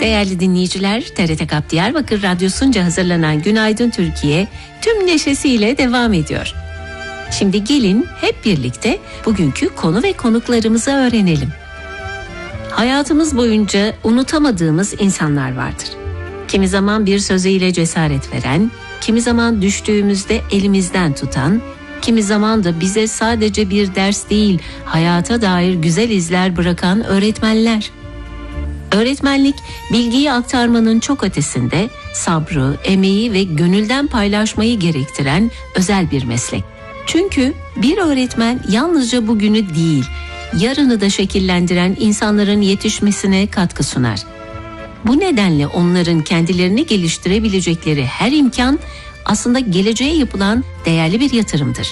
Değerli dinleyiciler, TRT Kap Diyarbakır Radyosu'nca hazırlanan Günaydın Türkiye tüm neşesiyle devam ediyor. Şimdi gelin hep birlikte bugünkü konu ve konuklarımızı öğrenelim. Hayatımız boyunca unutamadığımız insanlar vardır. Kimi zaman bir sözüyle cesaret veren, kimi zaman düştüğümüzde elimizden tutan, kimi zaman da bize sadece bir ders değil, hayata dair güzel izler bırakan öğretmenler. Öğretmenlik, bilgiyi aktarmanın çok ötesinde sabrı, emeği ve gönülden paylaşmayı gerektiren özel bir meslek. Çünkü bir öğretmen yalnızca bugünü değil, yarını da şekillendiren insanların yetişmesine katkı sunar. Bu nedenle onların kendilerini geliştirebilecekleri her imkan aslında geleceğe yapılan değerli bir yatırımdır.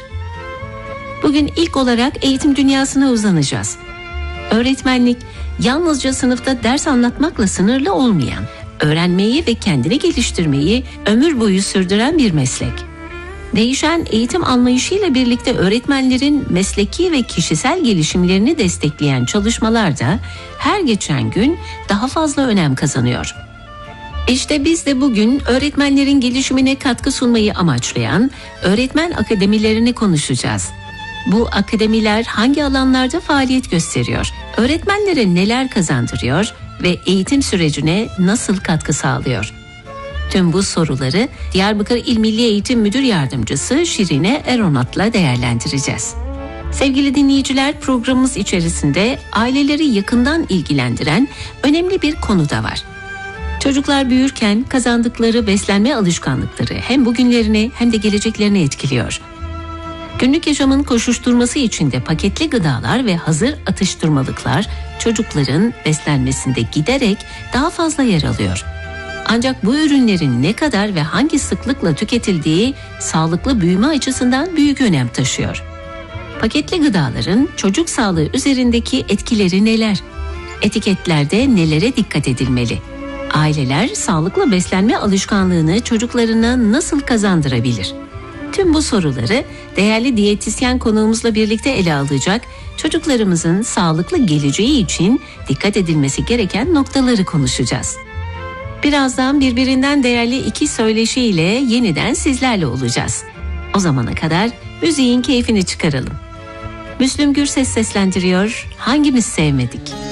Bugün ilk olarak eğitim dünyasına uzanacağız. Öğretmenlik yalnızca sınıfta ders anlatmakla sınırlı olmayan, öğrenmeyi ve kendini geliştirmeyi ömür boyu sürdüren bir meslek. Değişen eğitim anlayışıyla birlikte öğretmenlerin mesleki ve kişisel gelişimlerini destekleyen çalışmalar da her geçen gün daha fazla önem kazanıyor. İşte biz de bugün öğretmenlerin gelişimine katkı sunmayı amaçlayan öğretmen akademilerini konuşacağız. Bu akademiler hangi alanlarda faaliyet gösteriyor? Öğretmenlere neler kazandırıyor ve eğitim sürecine nasıl katkı sağlıyor? Tüm bu soruları Diyarbakır İl Milli Eğitim Müdür Yardımcısı Şirine Eronat'la değerlendireceğiz. Sevgili dinleyiciler, programımız içerisinde aileleri yakından ilgilendiren önemli bir konu da var. Çocuklar büyürken kazandıkları beslenme alışkanlıkları hem bugünlerini hem de geleceklerini etkiliyor. Günlük yaşamın koşuşturması içinde paketli gıdalar ve hazır atıştırmalıklar çocukların beslenmesinde giderek daha fazla yer alıyor. Ancak bu ürünlerin ne kadar ve hangi sıklıkla tüketildiği sağlıklı büyüme açısından büyük önem taşıyor. Paketli gıdaların çocuk sağlığı üzerindeki etkileri neler? Etiketlerde nelere dikkat edilmeli? Aileler sağlıklı beslenme alışkanlığını çocuklarına nasıl kazandırabilir? Tüm bu soruları değerli diyetisyen konuğumuzla birlikte ele alacak, çocuklarımızın sağlıklı geleceği için dikkat edilmesi gereken noktaları konuşacağız. Birazdan birbirinden değerli iki söyleşiyle yeniden sizlerle olacağız. O zamana kadar müziğin keyfini çıkaralım. Müslüm Gürses seslendiriyor, hangimiz sevmedik?